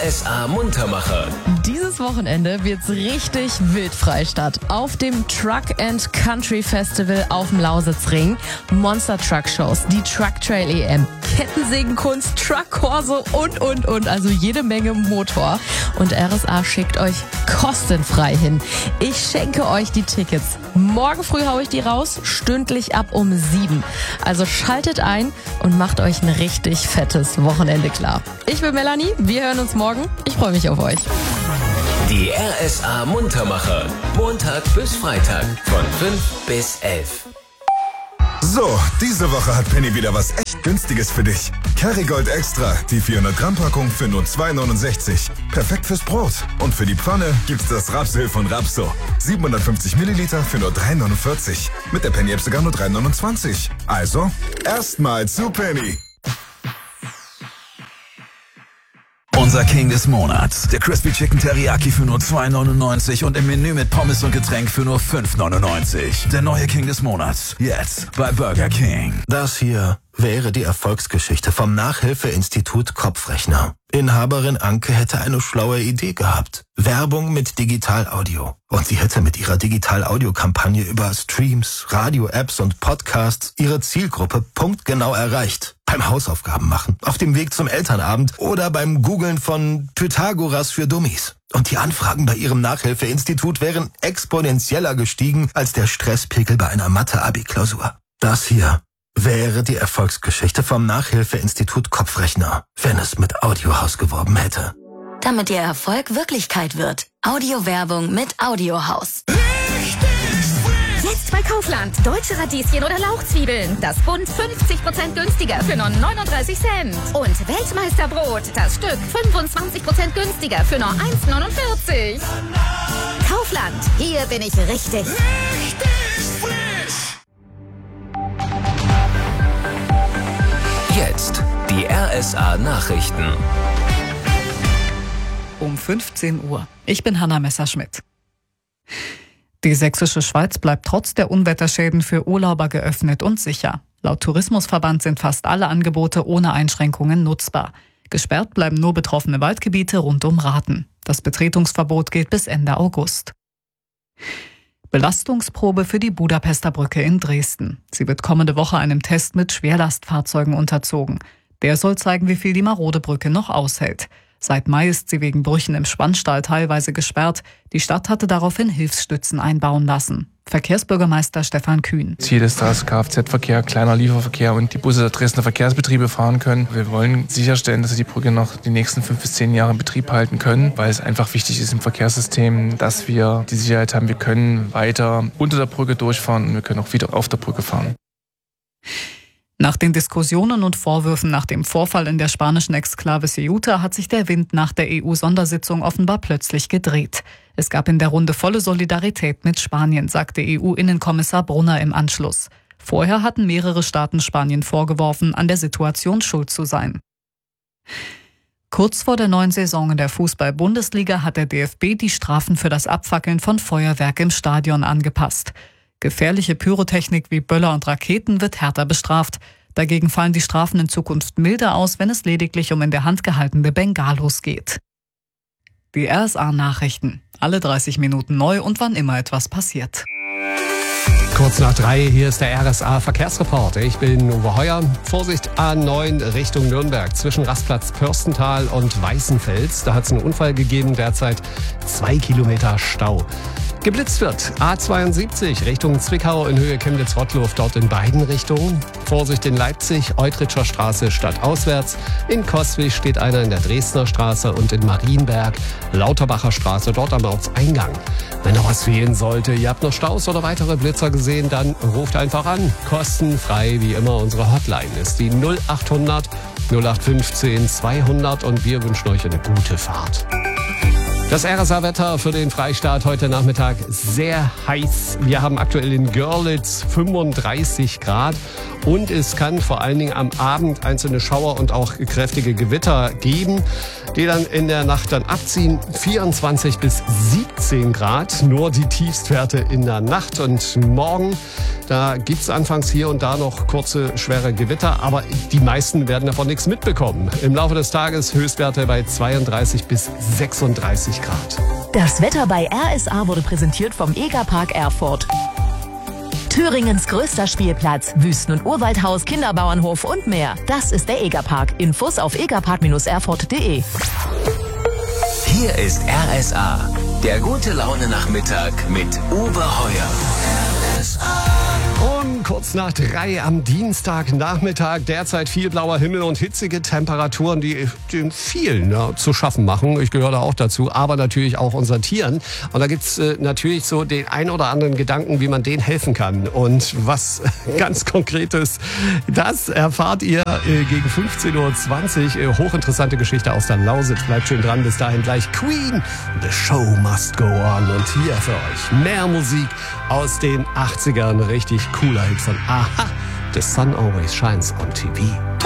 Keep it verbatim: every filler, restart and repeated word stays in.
R S A Muntermacher. Dieses Wochenende wird's richtig Wildfreistadt. Auf dem Truck and Country Festival auf dem Lausitzring. Monster Truck Shows, die Truck Trail E M, Kettensägenkunst, Truck Corso und, und, und. Also jede Menge Motor. Und R S A schickt euch kostenfrei hin. Ich schenke euch die Tickets. Morgen früh hau ich die raus, stündlich ab um sieben. Also schaltet ein und macht euch ein richtig fettes Wochenende klar. Ich bin Melanie, wir hören uns morgen. Ich freue mich auf euch. Die R S A Muntermacher. Montag bis Freitag von fünf bis elf. So, diese Woche hat Penny wieder was echt Günstiges für dich. Kerrygold Extra, die vierhundert Gramm Packung für nur zwei neunundsechzig. Perfekt fürs Brot. Und für die Pfanne gibt's das Rapsöl von Rapso. siebenhundertfünfzig Milliliter für nur drei neunundvierzig. Mit der Penny-App sogar nur drei neunundzwanzig. Also, erstmal zu Penny. Unser King des Monats. Der Crispy Chicken Teriyaki für nur zwei neunundneunzig und im Menü mit Pommes und Getränk für nur fünf neunundneunzig. Der neue King des Monats. Jetzt bei Burger King. Das hier wäre die Erfolgsgeschichte vom Nachhilfeinstitut Kopfrechner. Inhaberin Anke hätte eine schlaue Idee gehabt. Werbung mit Digital-Audio. Und sie hätte mit ihrer Digital-Audio-Kampagne über Streams, Radio-Apps und Podcasts ihre Zielgruppe punktgenau erreicht. Beim Hausaufgaben machen, auf dem Weg zum Elternabend oder beim Googlen von Pythagoras für Dummies. Und die Anfragen bei ihrem Nachhilfeinstitut wären exponentieller gestiegen als der Stresspegel bei einer Mathe-Abi-Klausur. Das hier wäre die Erfolgsgeschichte vom Nachhilfeinstitut Kopfrechner, wenn es mit Audiohaus geworben hätte. Damit Ihr Erfolg Wirklichkeit wird. Audiowerbung mit Audiohaus. Jetzt bei Kaufland. Deutsche Radieschen oder Lauchzwiebeln. Das Bund fünfzig Prozent günstiger für nur neununddreißig Cent. Und Weltmeisterbrot. Das Stück fünfundzwanzig Prozent günstiger für nur eins neunundvierzig. Kaufland. Hier bin ich richtig. Richtig frisch. Jetzt die R S A Nachrichten. Um fünfzehn Uhr. Ich bin Hanna Messerschmidt. Die sächsische Schweiz bleibt trotz der Unwetterschäden für Urlauber geöffnet und sicher. Laut Tourismusverband sind fast alle Angebote ohne Einschränkungen nutzbar. Gesperrt bleiben nur betroffene Waldgebiete rund um Rathen. Das Betretungsverbot gilt bis Ende August. Belastungsprobe für die Budapester Brücke in Dresden. Sie wird kommende Woche einem Test mit Schwerlastfahrzeugen unterzogen. Der soll zeigen, wie viel die marode Brücke noch aushält. Seit Mai ist sie wegen Brüchen im Spannstall teilweise gesperrt. Die Stadt hatte daraufhin Hilfsstützen einbauen lassen. Verkehrsbürgermeister Stefan Kühn. Ziel ist, dass Kfz-Verkehr, kleiner Lieferverkehr und die Busse der Dresdner Verkehrsbetriebe fahren können. Wir wollen sicherstellen, dass wir die Brücke noch die nächsten fünf bis zehn Jahre in Betrieb halten können, weil es einfach wichtig ist im Verkehrssystem, dass wir die Sicherheit haben, wir können weiter unter der Brücke durchfahren und wir können auch wieder auf der Brücke fahren. Nach den Diskussionen und Vorwürfen nach dem Vorfall in der spanischen Exklave Ceuta hat sich der Wind nach der E U-Sondersitzung offenbar plötzlich gedreht. Es gab in der Runde volle Solidarität mit Spanien, sagte E U-Innenkommissar Brunner im Anschluss. Vorher hatten mehrere Staaten Spanien vorgeworfen, an der Situation schuld zu sein. Kurz vor der neuen Saison in der Fußball-Bundesliga hat der D F B die Strafen für das Abfackeln von Feuerwerk im Stadion angepasst. Gefährliche Pyrotechnik wie Böller und Raketen wird härter bestraft. Dagegen fallen die Strafen in Zukunft milder aus, wenn es lediglich um in der Hand gehaltene Bengalos geht. Die R S A-Nachrichten. Alle dreißig Minuten neu und wann immer etwas passiert. Kurz nach drei, hier ist der R S A-Verkehrsreport. Ich bin Uwe Heuer. Vorsicht, A neun Richtung Nürnberg zwischen Rastplatz Pörstental und Weißenfels. Da hat es einen Unfall gegeben, derzeit zwei Kilometer Stau. Geblitzt wird A zweiundsiebzig Richtung Zwickau in Höhe Chemnitz-Rottlow, dort in beiden Richtungen. Vorsicht in Leipzig, Eutritscher Straße stadtauswärts. In Coswig steht einer in der Dresdner Straße und in Marienberg, Lauterbacher Straße, dort am Ortseingang. Wenn noch was fehlen sollte, ihr habt noch Staus oder weitere Blitzer gesehen, dann ruft einfach an. Kostenfrei, wie immer, unsere Hotline ist die null achthundert null acht fünfzehn zweihundert und wir wünschen euch eine gute Fahrt. Das R S A-Wetter für den Freistaat heute Nachmittag sehr heiß. Wir haben aktuell in Görlitz fünfunddreißig Grad und es kann vor allen Dingen am Abend einzelne Schauer und auch kräftige Gewitter geben, die dann in der Nacht dann abziehen. vierundzwanzig bis siebzehn Grad, nur die Tiefstwerte in der Nacht. Und morgen, da gibt's anfangs hier und da noch kurze, schwere Gewitter, aber die meisten werden davon nichts mitbekommen. Im Laufe des Tages Höchstwerte bei zweiunddreißig bis sechsunddreißig Grad. Das Wetter bei R S A wurde präsentiert vom Egerpark Erfurt. Thüringens größter Spielplatz, Wüsten- und Urwaldhaus, Kinderbauernhof und mehr. Das ist der Egerpark. Infos auf egerpark Bindestrich erfurt Punkt de. Hier ist R S A, der gute Laune Nachmittag mit Uwe Heuer. R S A. Um kurz nach drei am Dienstagnachmittag, derzeit viel blauer Himmel und hitzige Temperaturen, die den vielen ja, zu schaffen machen. Ich gehöre da auch dazu, aber natürlich auch unseren Tieren. Und da gibt's äh, natürlich so den ein oder anderen Gedanken, wie man denen helfen kann. Und was ganz Konkretes, das erfahrt ihr äh, gegen fünfzehn Uhr zwanzig. Äh, hochinteressante Geschichte aus der Lausitz. Bleibt schön dran, bis dahin gleich Queen. The show must go on. Und hier für euch mehr Musik aus den achtzigern. Richtig cooler Hit von Aha. The Sun Always Shines on T V.